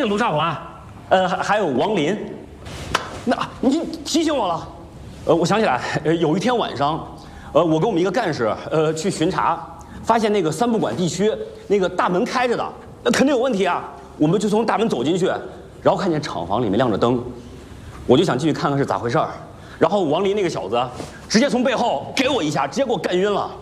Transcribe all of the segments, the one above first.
个卢少华， 还有王林。那你提醒我了。我想起来，有一天晚上，我跟我们一个干事，去巡查，发现那个三不管地区那个大门开着的，那肯定有问题啊。我们就从大门走进去，然后看见厂房里面亮着灯，我就想进去看看是咋回事儿。然后王林那个小子直接从背后给我一下，直接给我干晕了。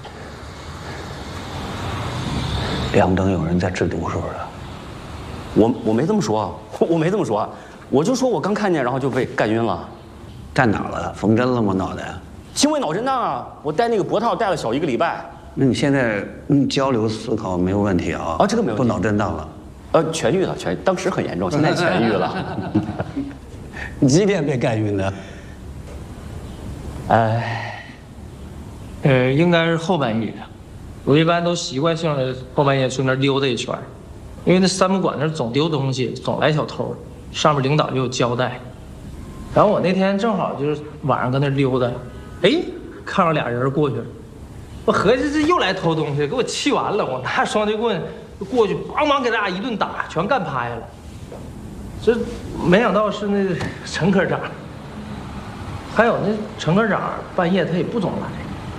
亮灯有人在制毒是不是？ 我没这么说，我没这么说，我就说我刚看见，然后就被干晕了。 站哪儿了？缝针了吗？脑袋？ 轻微脑震荡啊！我戴那个脖套戴了小1个礼拜。 那你现在交流思考没有问题啊？ 这个没有问题。 不脑震荡了？ 痊愈了，当时很严重，现在痊愈了。 你几点被干晕的？ 应该是后半夜。我一般都习惯性的后半夜去那儿溜达一圈，因为那三不管那儿总丢东西，总来小偷，上面领导就有交代。然后我那天正好就是晚上搁那儿溜达，看到俩人过去了，我合计这又来偷东西，给我气完了，我拿双截棍过去，梆梆给大家一顿打，全干趴下了。这没想到是那陈科长，还有那陈科长半夜他也不总来。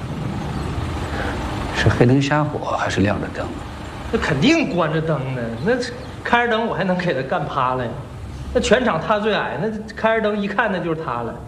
是黑灯瞎火还是亮着灯？ 那肯定关着灯呢，那开着灯我还能给他干趴了呀？那全场他最矮，那开着灯一看那就是他了。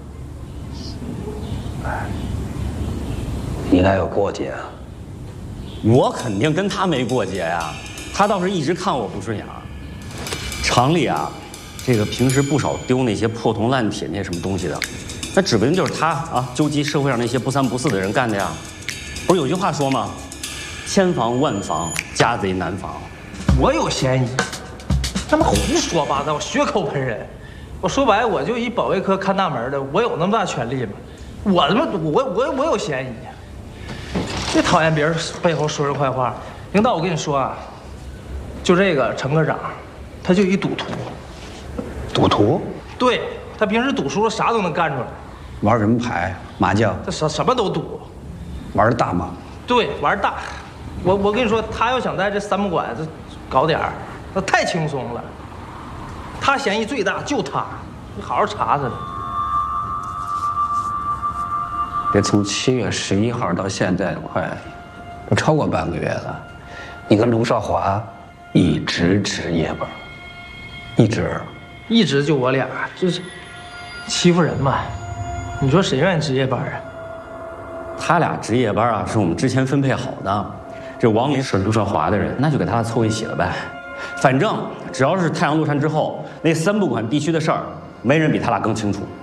你俩有过节啊？ 我肯定跟他没过节呀，他倒是一直看我不顺眼。厂里啊，这个平时不少丢那些破铜烂铁那些什么东西的，那指不定就是他啊，纠集社会上那些不三不四的人干的呀。不是有句话说吗？千防万防，家贼难防。 我有嫌疑，他们胡说八道，血口喷人。我说白了，我就一保卫科看大门的，我有那么大权利吗？我有嫌疑。最讨厌别人背后说人坏话。领导，我跟你说啊，就这个陈科长，他就一赌徒。 赌徒？ 对，他平时赌输了啥都能干出来。 玩什么牌？麻将？ 他什么都赌。 玩的大吗？对， 玩大。我跟你说，他要想在这三不管这搞点儿，那太轻松了。他嫌疑最大，就他，你好好查查他。 这从7月11号到现在都超过半个月了，你跟卢少华一直值夜班， 一直就我俩，就是欺负人嘛。你说谁愿意值夜班啊？ 他俩值夜班啊，是我们之前分配好的。这王林是卢少华的人，那就给他凑一起了呗。反正只要是太阳落山之后，那三不管地区的事儿，没人比他俩更清楚。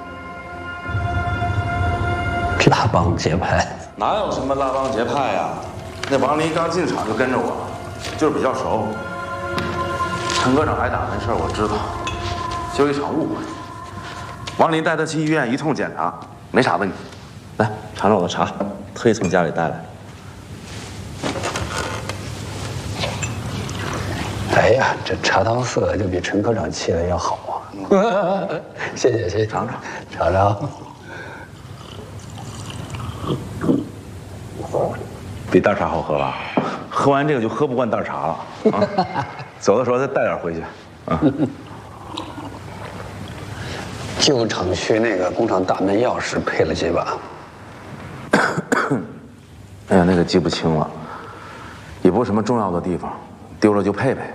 拉帮结派？ 哪有什么拉帮结派呀？那王林刚进厂就跟着我，就是比较熟。陈科长挨打那事儿我知道，就一场误会。王林带他去医院一通检查，没啥问题。来，尝尝我的茶，特意从家里带来。 哎呀，这茶汤色就比陈科长沏的要好啊！谢谢，尝尝。 比袋茶好喝吧？喝完这个就喝不惯袋茶了啊！走的时候再带点回去啊。 旧厂区那个工厂大门钥匙配了几把？ 哎呀，那个记不清了，也不是什么重要的地方，丢了就配配。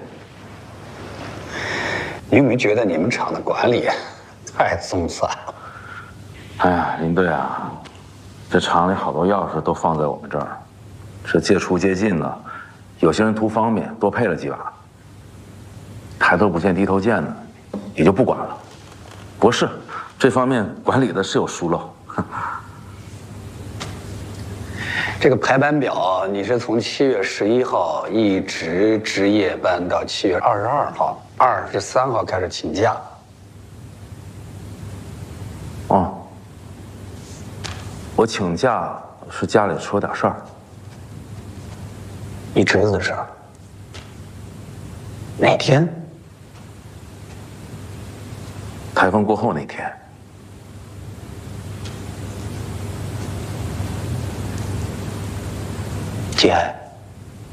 你有没有觉得你们厂的管理太松散了？ 哎呀，林队啊，这厂里好多钥匙都放在我们这儿，这借出借进的，有些人图方便多配了几把，抬头不见低头见的，也就不管了。不是，这方面管理的是有疏漏。 这个排班表，你是从7月11号一直值夜班到7月22号、23号开始请假。 哦，我请假是家里出了点事儿。 你侄子的事儿？哪天？ 台风过后那天。 节哀。